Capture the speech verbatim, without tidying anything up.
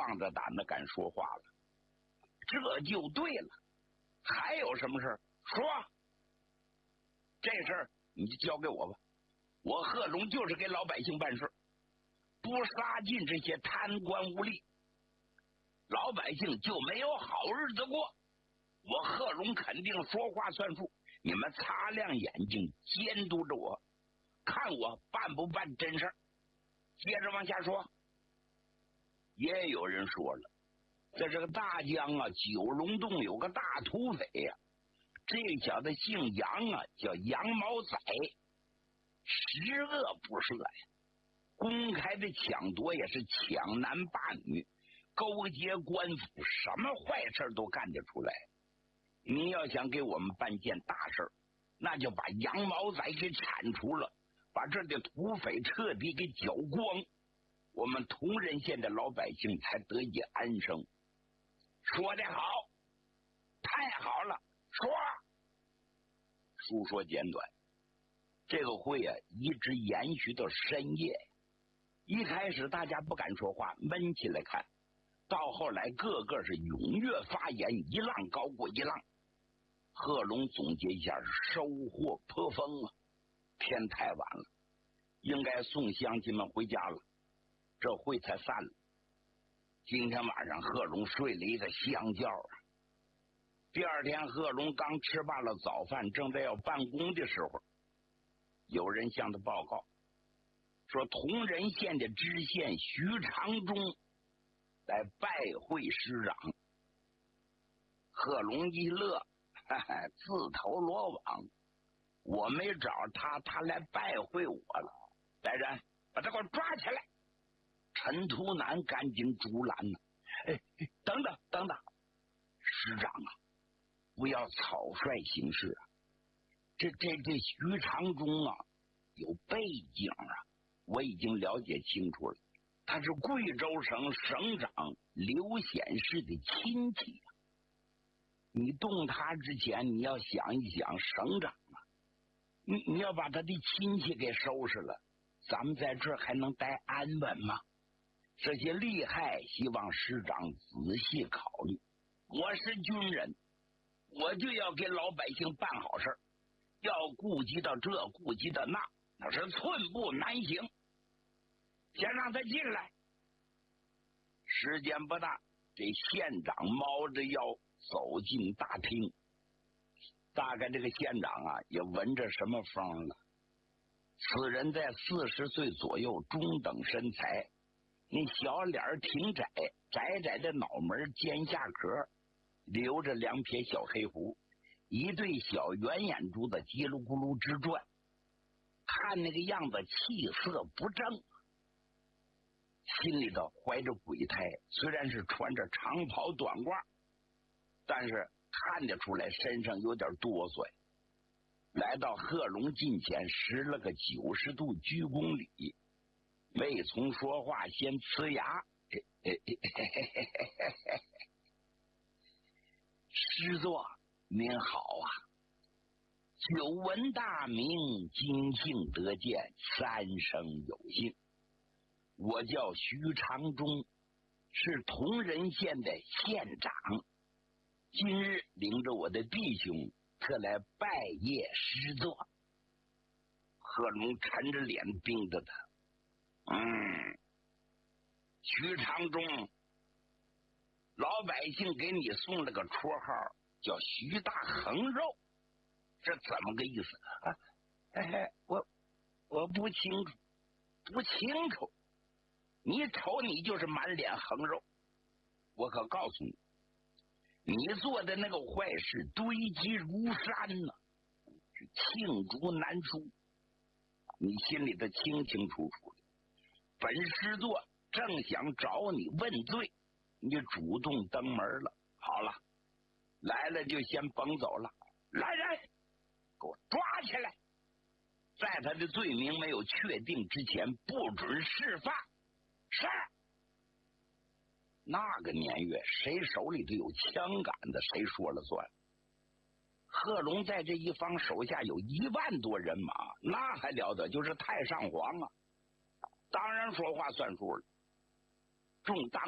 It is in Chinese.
仗着胆子敢说话了。这就对了，还有什么事儿说？这事儿你就交给我吧，我贺龙就是给老百姓办事，不杀尽这些贪官污吏，老百姓就没有好日子过。我贺龙肯定说话算数，你们擦亮眼睛监督着我，看我办不办真事儿。接着往下说，也有人说了，在这个大江啊九龙洞有个大土匪呀、啊，这小子姓杨啊，叫杨毛仔，十恶不赦呀，公开的抢夺也是抢男霸女，勾结官府，什么坏事都干得出来。你要想给我们办件大事，那就把杨毛仔给铲除了，把这的土匪彻底给剿光，我们同仁县的老百姓才得以安生。说得好，太好了，说。书说简短，这个会啊一直延续到深夜。一开始大家不敢说话，闷起来看，到后来个个是踊跃发言，一浪高过一浪。贺龙总结一下，收获颇丰啊！天太晚了，应该送乡亲们回家了，这会才散了。今天晚上贺龙睡了一个香觉啊。第二天贺龙刚吃罢了早饭，正在要办公的时候，有人向他报告说同仁县的知县徐长中来拜会师长。贺龙一乐，哈哈，自投罗网，我没找他，他来拜会我了。来人，把他给我抓起来！陈图南赶紧阻拦呢，哎，等等等等，师长啊，不要草率行事啊！这这这徐长中啊，有背景啊，我已经了解清楚了，他是贵州省省长刘显世的亲戚啊。你动他之前，你要想一想，省长啊，你你要把他的亲戚给收拾了，咱们在这儿还能待安稳吗？这些利害，希望师长仔细考虑。我是军人，我就要给老百姓办好事，要顾及到这，顾及到那，那是寸步难行。先让他进来。时间不大，这县长猫着腰走进大厅。大概这个县长啊，也闻着什么风了。此人在四十岁左右，中等身材，那小脸挺窄，窄窄的脑门尖下壳，留着两撇小黑胡，一对小圆眼珠子叽噜咕噜直转，看那个样子气色不正，心里头怀着鬼胎。虽然是穿着长袍短褂，但是看得出来身上有点哆嗦。来到贺龙近前，施了个九十度鞠躬礼，未从说话先呲牙，嘿嘿嘿嘿嘿嘿，师座您好啊，久闻大名，今幸得见，三生有幸。我叫徐长中，是同仁县的县长，今日领着我的弟兄特来拜谒师座。贺龙沉着脸盯着他，嗯，徐长中，老百姓给你送了个绰号叫徐大横肉，这怎么个意思啊？哎，我我不清楚，不清楚。你瞅你就是满脸横肉，我可告诉你，你做的那个坏事堆积如山呢、啊，是罄竹难书，你心里头清清楚楚的。本师座正想找你问罪，你主动登门了。好了，来了就先甭走了。来人，给我抓起来！在他的罪名没有确定之前，不准释放。是。那个年月，谁手里头有枪杆子，谁说了算。贺龙在这一方手下有一万多人马，那还了得，就是太上皇啊，当然说话算数了。众当